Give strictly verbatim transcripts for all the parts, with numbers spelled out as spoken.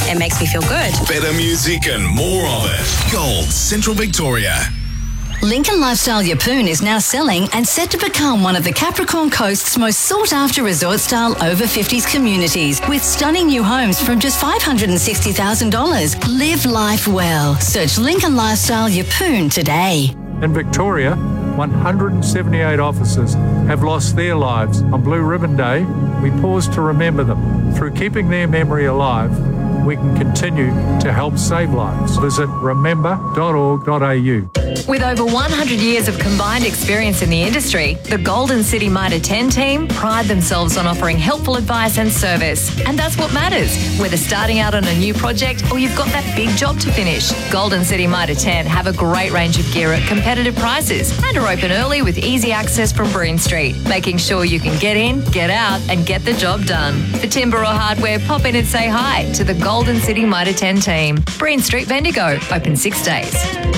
It makes me feel good. Better music and more of it. Gold Central Victoria. Lincoln Lifestyle Yeppoon is now selling and set to become one of the Capricorn Coast's most sought-after resort-style over fifties communities with stunning new homes from just five hundred sixty thousand dollars. Live life well. Search Lincoln Lifestyle Yeppoon today. In Victoria, one hundred seventy-eight officers have lost their lives. On Blue Ribbon Day, we pause to remember them. Through keeping their memory alive, we can continue to help save lives. Visit remember dot org dot a u. With over one hundred years of combined experience in the industry, the Golden City Mitre ten team pride themselves on offering helpful advice and service. And that's what matters, whether starting out on a new project or you've got that big job to finish. Golden City Mitre ten have a great range of gear at competitive prices and are open early with easy access from Breen Street, making sure you can get in, get out and get the job done. For timber or hardware, pop in and say hi to the Golden City Mitre ten team. Breen Street Bendigo, open six days.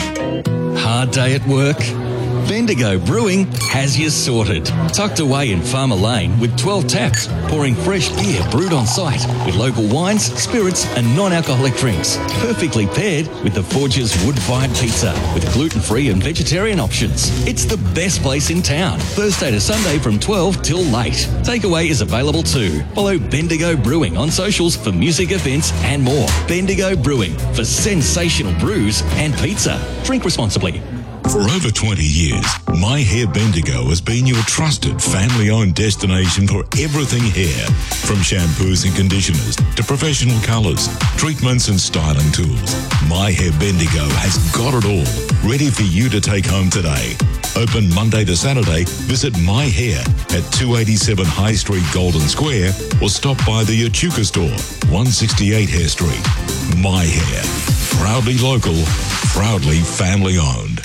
Hard day at work? Bendigo Brewing has you sorted. Tucked away in Farmer Lane with twelve taps, pouring fresh beer brewed on site with local wines, spirits and non-alcoholic drinks. Perfectly paired with the Forge's wood-fired pizza with gluten-free and vegetarian options. It's the best place in town. Thursday to Sunday from twelve till late. Takeaway is available too. Follow Bendigo Brewing on socials for music events and more. Bendigo Brewing for sensational brews and pizza. Drink responsibly. For over twenty years, My Hair Bendigo has been your trusted family-owned destination for everything hair. From shampoos and conditioners to professional colours, treatments and styling tools. My Hair Bendigo has got it all, ready for you to take home today. Open Monday to Saturday, visit My Hair at two eighty-seven High Street, Golden Square, or stop by the Echuca store, one sixty-eight Hare Street. My Hair, proudly local, proudly family-owned.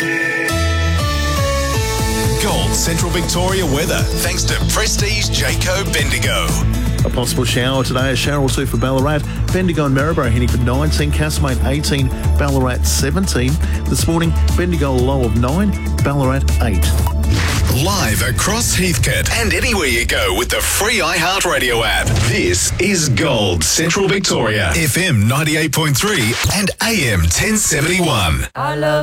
Gold Central Victoria weather, thanks to Prestige Jayco Bendigo. A possible shower today, a shower or two for Ballarat. Bendigo and Maryborough heading for nineteen, Castlemaine eighteen, Ballarat seventeen. This morning, Bendigo a low of nine, Ballarat eight. Live across Heathcote and anywhere you go with the free iHeartRadio app. This is Gold Central Victoria, F M ninety-eight point three and A M ten seventy-one. I love